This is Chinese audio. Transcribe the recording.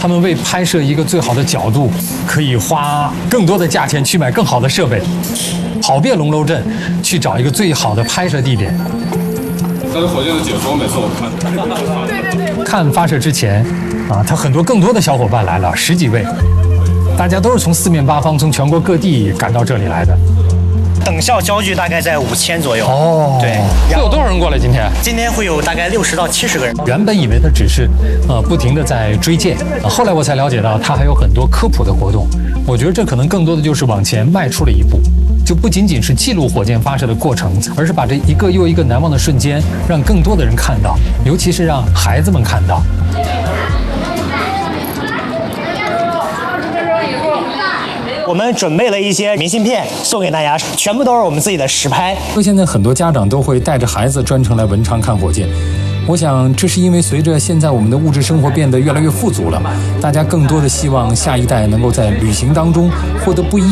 他们为拍摄一个最好的角度，可以花更多的价钱去买更好的设备，跑遍龙楼镇去找一个最好的拍摄地点。 但是火箭的解说每次我看发射之前，他很多更多的小伙伴来了，10几位，大家都是从四面八方、从全国各地赶到这里来的。 等效焦距大概在5000左右。 哦， 对。 会有多少人过来今天？ 今天会有大概60到70个人。 原本以为他只是不停的在追箭，后来我才了解到他还有很多科普的活动。我觉得这可能更多的就是往前迈出了一步，就不仅仅是记录火箭发射的过程，而是把这一个又一个难忘的瞬间让更多的人看到，尤其是让孩子们看到。 我们准备了一些明信片送给大家，全部都是我们自己的实拍。 现在很多家长都会带着孩子专程来文昌看火箭，我想这是因为随着现在我们的物质生活变得越来越富足了，大家更多的希望下一代能够在旅行当中获得不一样